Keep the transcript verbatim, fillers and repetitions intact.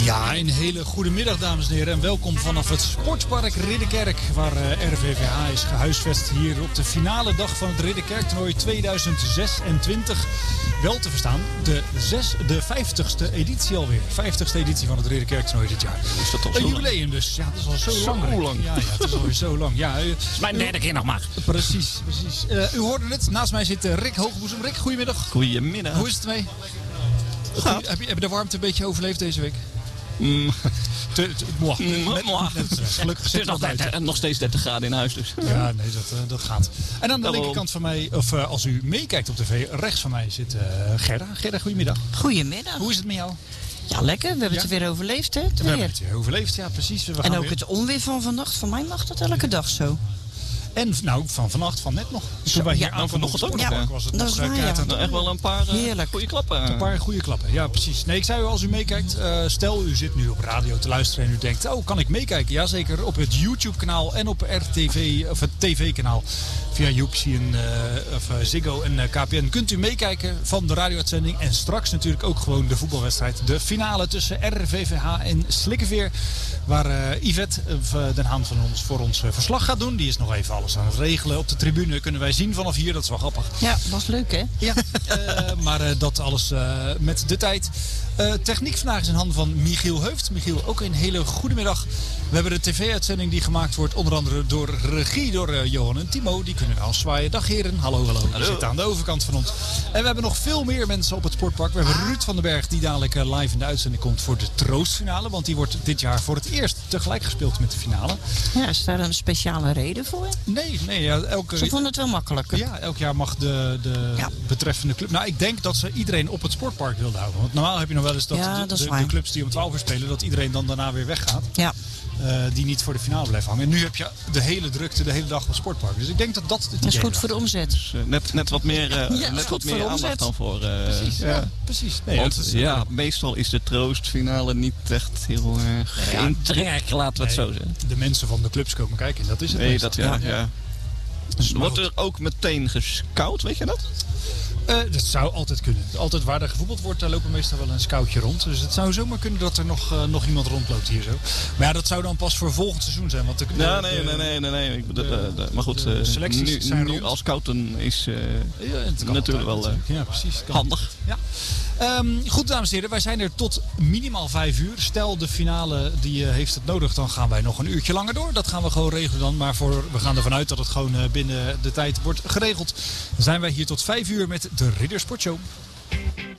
Ja, een hele goede middag, dames en heren. En welkom vanaf het Sportpark Ridderkerk, waar uh, R V V H is gehuisvest hier op de finale dag van het Ridderkerktoernooi tweeduizend zesentwintig. Wel te verstaan, de, zes, de vijftigste editie alweer. vijftigste editie van het Ridderkerktoernooi dit jaar. Is dat al een zo jubileum lang? dus. Ja, dat is al zo, Zo lang. lang. Ja, ja, het is alweer zo lang. Ja, u, is mijn derde keer nog maar. Precies, precies. Uh, u hoorde het. Naast mij zit uh, Rick Hoogboezem. Rick, goedemiddag. Goedemiddag. Hoe is het mee? Goeie, heb, je, heb je de warmte een beetje overleefd deze week? Mm. Te, te, mwah. Mm, Net, mwah. net, net, gelukkig het is nog, dertig, nog steeds dertig graden in huis dus. Ja, nee, dat, uh, dat gaat. En aan de Hallo. linkerkant van mij, of uh, als u meekijkt op tv, rechts van mij zit uh, Gerda. Gerda, goedemiddag. Goedemiddag. Hoe is het met jou? Ja, lekker. We hebben Ja? het weer overleefd, hè? We Het hebben weer. het weer overleefd, ja precies. We gaan En ook weer... het onweer van vannacht. Voor mij mag dat elke dag zo. En nou, van vannacht, van net nog. Toen wij hier ja, aan van nog het ook ja, was het dat nog is waar, uh, ja. Nou, echt wel een paar uh, Heerlijk. goede klappen. Een paar goede klappen, ja precies. Nee, ik zei u, als u meekijkt, uh, stel u zit nu op radio te luisteren en u denkt, oh, kan ik meekijken? Jazeker, op het YouTube kanaal en op R T V, of het tv kanaal via U P C en uh, of, uh, Ziggo en uh, K P N kunt u meekijken van de radio-uitzending. En straks natuurlijk ook gewoon de voetbalwedstrijd. De finale tussen R V V H en Slikkeveer. Waar uh, Yvette uh, Den Haan van ons voor ons uh, verslag gaat doen. Die is nog even alles aan het regelen. Op de tribune kunnen wij zien vanaf hier. Dat is wel grappig. Ja, was leuk, hè? Ja, uh, maar uh, dat alles uh, met de tijd. Uh, techniek vandaag is in handen van Michiel Heuft. Michiel, ook een hele goede middag. We hebben de tv-uitzending die gemaakt wordt onder andere door regie door uh, Johan en Timo. Die kunnen nou zwaaien. Dag heren, hallo, hallo. Die zitten aan de overkant van ons. En we hebben nog veel meer mensen op het sportpark. We hebben Ruud van den Berg die dadelijk uh, live in de uitzending komt voor de troostfinale. Want die wordt dit jaar voor het eerst tegelijk gespeeld met de finale. Ja, is daar een speciale reden voor? Nee, nee. Ja, elke... Ze vonden het wel makkelijker. Ja, elk jaar mag de, de Ja. betreffende club... Nou, ik denk dat ze iedereen op het sportpark wilden houden. Want normaal heb je nog wel eens dat, Ja, de, dat is de, waar. de clubs die om twaalf uur spelen... dat iedereen dan daarna weer weggaat. Ja. Uh, die niet voor de finale blijven hangen. En nu heb je de hele drukte, de hele dag op het sportpark. Dus ik denk dat dat het Dat is idee goed voor de omzet. Dus, uh, net, net wat meer, uh, Ja, net goed wat voor meer de aandacht omzet. dan voor... Uh, Precies, ja. ja, precies. Nee, Want dat is, ja, meestal is de troostfinale niet echt heel uh, geen trek, laten we het nee, zo zeggen. de mensen van de clubs komen kijken. Dat is het. Nee, meestal. dat ja. ja. Ja. Dus, maar Wordt goed. er ook meteen gescout, weet je dat? Uh, dat zou altijd kunnen. Altijd waar er gevoetbald wordt, daar lopen meestal wel een scoutje rond. Dus het zou zomaar kunnen dat er nog, uh, nog iemand rondloopt hier zo. Maar ja, dat zou dan pas voor volgend seizoen zijn. Want de, de, Ja, nee, de- nee, nee, nee. nee. Ik bedoel, de- de, de, maar goed, de uh, selecties nu, zijn nu rond. als scouten is uh, Ja, het kan natuurlijk altijd, wel uh, ja, precies. Kan. handig. Ja. Um, goed, dames en heren, wij zijn er tot minimaal vijf uur. Stel de finale die uh, heeft het nodig, dan gaan wij nog een uurtje langer door. Dat gaan we gewoon regelen dan. Maar voor, we gaan ervan uit dat het gewoon uh, binnen de tijd wordt geregeld. Dan zijn wij hier tot vijf uur met de Riddersportshow.